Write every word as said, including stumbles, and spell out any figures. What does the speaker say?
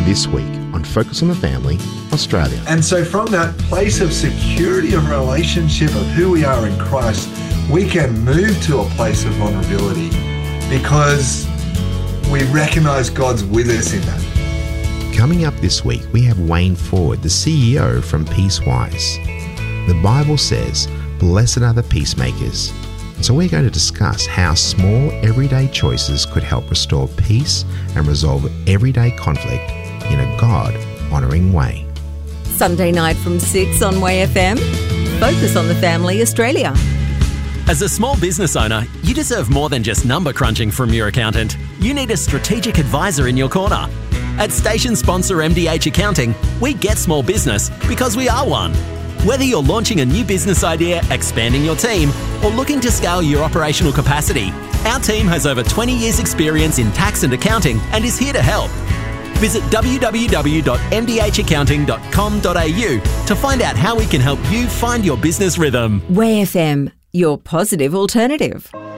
this week on Focus on the Family, Australia. And so from that place of security of relationship of who we are in Christ, we can move to a place of vulnerability because we recognise God's with us in that. Coming up this week, we have Wayne Ford, the C E O from Peacewise. The Bible says, "Blessed are the peacemakers." So we're going to discuss how small everyday choices could help restore peace and resolve everyday conflict in a God-honouring way. Sunday night from six on Way F M. Focus on the Family, Australia. As a small business owner, you deserve more than just number crunching from your accountant. You need a strategic advisor in your corner. At station sponsor M D H Accounting, we get small business because we are one. Whether you're launching a new business idea, expanding your team, or looking to scale your operational capacity, our team has over twenty years experience in tax and accounting and is here to help. Visit w w w dot m d h accounting dot com dot a u to find out how we can help you find your business rhythm. Way F M, your positive alternative.